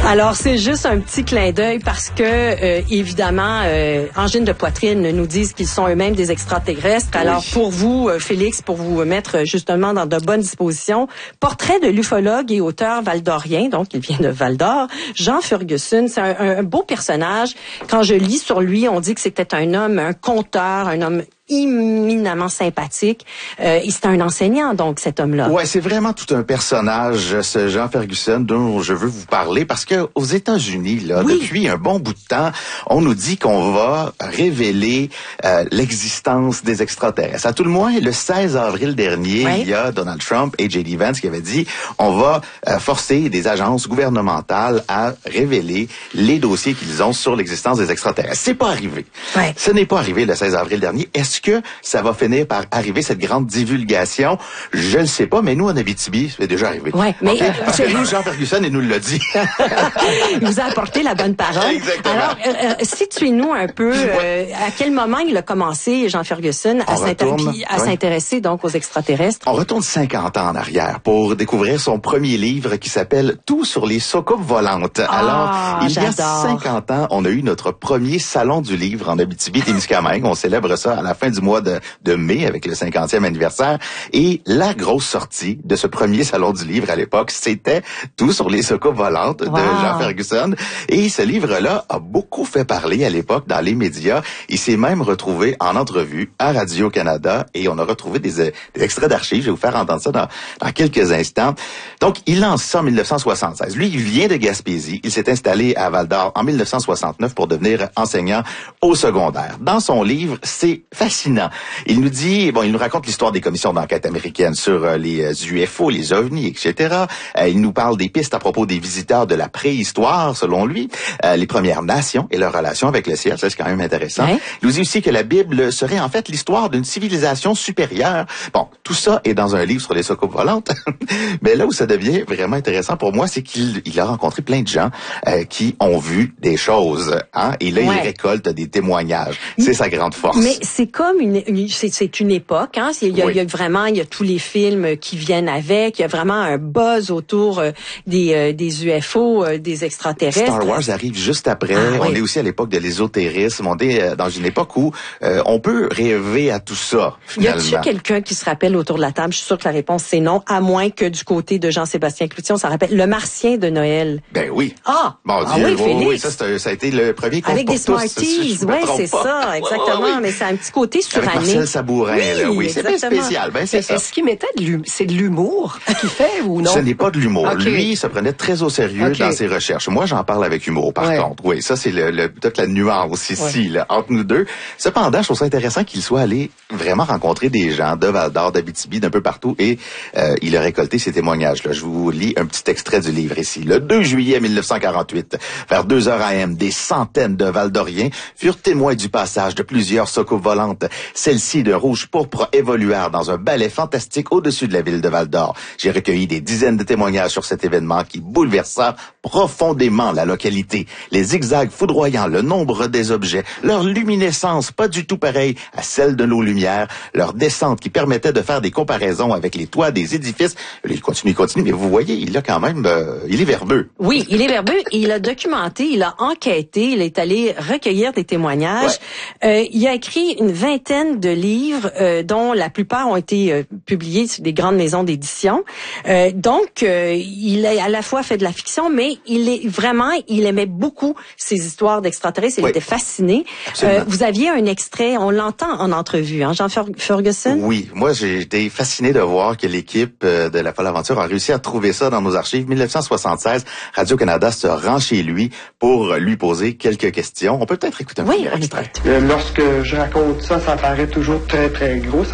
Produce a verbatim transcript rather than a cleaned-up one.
Alors, c'est juste un petit clin d'œil parce que, euh, évidemment, euh, Angine de Poitrine nous disent qu'ils sont eux-mêmes des extraterrestres. Oui. Alors, pour vous, Félix, pour vous mettre justement dans de bonnes dispositions, portrait de l'ufologue et auteur valdorien, donc il vient de Val-d'Or, Jean Ferguson. C'est un, un beau personnage. Quand je lis sur lui, on dit que c'était un homme, un conteur, un homme éminemment sympathique. Euh, et c'est un enseignant, donc, cet homme-là. Ouais, c'est vraiment tout un personnage, ce Jean Ferguson, dont je veux vous parler, parce que aux États-Unis, là, oui. depuis un bon bout de temps, on nous dit qu'on va révéler euh, l'existence des extraterrestres. À tout le moins, le seize avril dernier, ouais. il y a Donald Trump et J D Vance qui avaient dit on va euh, forcer des agences gouvernementales à révéler les dossiers qu'ils ont sur l'existence des extraterrestres. C'est pas arrivé. Ouais. Ce n'est pas arrivé le seize avril dernier. Est-ce que ça va finir par arriver, cette grande divulgation? Je ne sais pas, mais nous, en Abitibi, c'est déjà arrivé. Ouais, mais okay? Parce que nous, Jean Ferguson, il nous l'a dit. Il vous a apporté la bonne parole. Exactement. Alors, euh, situez-nous un peu, euh, à quel moment il a commencé, Jean Ferguson, à, retourne, à ouais. s'intéresser donc aux extraterrestres? On retourne cinquante ans en arrière pour découvrir son premier livre qui s'appelle « Tout sur les soucoupes volantes ». Ah, Alors, il j'adore. y a cinquante ans, on a eu notre premier salon du livre en Abitibi-Témiscamingue. On célèbre ça à la fin du mois de, de mai avec le cinquantième anniversaire. Et la grosse sortie de ce premier salon du livre à l'époque, c'était Tout sur les soucoupes volantes wow. de Jean Ferguson. Et ce livre-là a beaucoup fait parler à l'époque dans les médias. Il s'est même retrouvé en entrevue à Radio-Canada et on a retrouvé des, des extraits d'archives. Je vais vous faire entendre ça dans, dans quelques instants. Donc, il lance ça en mille neuf cent soixante-seize. Lui, il vient de Gaspésie. Il s'est installé à Val-d'Or en mille neuf cent soixante-neuf pour devenir enseignant au secondaire. Dans son livre, c'est fascinant. Il nous dit, bon, il nous raconte l'histoire des commissions d'enquête américaines sur euh, les euh, U F O, les ovnis, et cetera. Euh, il nous parle des pistes à propos des visiteurs de la préhistoire, selon lui, euh, les Premières Nations et leur relation avec le ciel. Ça, c'est quand même intéressant. Ouais. Il nous dit aussi que la Bible serait en fait l'histoire d'une civilisation supérieure. Bon, tout ça est dans un livre sur les soucoupes volantes. Mais là où ça devient vraiment intéressant pour moi, c'est qu'il il a rencontré plein de gens euh, qui ont vu des choses. Hein? Et là, ouais. il récolte des témoignages. C'est sa grande force. Mais c'est comme une, une c'est, c'est une époque. Hein? Il y a, oui. il y a vraiment, il y a tous les films qui viennent avec. Il y a vraiment un buzz autour euh, des, euh, des U F O, euh, des extraterrestres. Star Wars arrive juste après. Ah, on oui. est aussi à l'époque de l'ésotérisme. On est euh, dans une époque où euh, on peut rêver à tout ça, finalement. Y a-t-il quelqu'un qui se rappelle autour de la table? Je suis sûre que la réponse c'est non, à moins que du côté de Jean-Sébastien Cloutier, on s'en rappelle. Le Martien de Noël. Ben oui. Ah! Bon ah Dieu, oui, oui, Félix. oui, ça, c'est, ça a été le premier conte avec pour des Smarties, tous, oui, c'est pas. ça, exactement. Oui, oui. Mais c'est un petit côté suranné. Avec Marcel Sabourin, oui, là, oui, c'est bien spécial. Ben, c'est ça. Est-ce qu'il mettait de l'humour? C'est de l'humour qu'il fait ou non? Ce n'est pas de l'humour. Okay. Lui, il se prenait très au sérieux okay. dans ses recherches. Moi, j'en parle avec humour, par ouais. contre. Oui, ça, c'est le, le, peut-être la nuance ici, ouais. là, entre nous deux. Cependant, je trouve ça intéressant qu'il soit allé vraiment rencontrer des gens de Val-d'Or, d'Abitibi, d'un peu partout, et euh, il a récolté ces témoignages-là. Je vous lis un petit extrait du livre ici. Le deux juillet mille neuf cent quarante-huit, vers deux heures A M, des centaines de Val-d'Oriens furent témoins du passage de plusieurs soucoupes volantes. Celles-ci, de rouge pourpre, évoluèrent dans un ballet fantastique au-dessus de la ville de Val-d'Or. J'ai recueilli des dizaines de témoignages sur cet événement qui bouleversa profondément la localité. Les zigzags foudroyants, le nombre des objets, leur luminescence pas du tout pareille à celle de nos lumières, leur descente qui permettait de faire des comparaisons avec les toits des édifices. Il continue, il continue, mais vous voyez, il a quand même, euh, il est verbeux. Oui, il est verbeux, il a documenté, il a enquêté, il est allé recueillir des témoignages. Ouais. Euh, il a écrit une vingtaine de livres, euh, dont la plupart ont été euh, publiés sur des grandes maisons d'édition. Euh, donc, euh, il a à la fois fait de la fiction, mais il est vraiment, il aimait beaucoup ces histoires d'extraterrestres. Il oui. était fasciné. Euh, vous aviez un extrait, on l'entend en entrevue, hein, Jean Ferguson? Oui, moi j'ai été fasciné de voir que l'équipe euh, de La Folle Aventure a réussi à trouver ça dans nos archives. mille neuf cent soixante-seize, Radio-Canada se rend chez lui pour lui poser quelques questions. On peut peut-être écouter un oui, premier extrait. Euh, lorsque je raconte ça, ça paraît toujours très, très gros.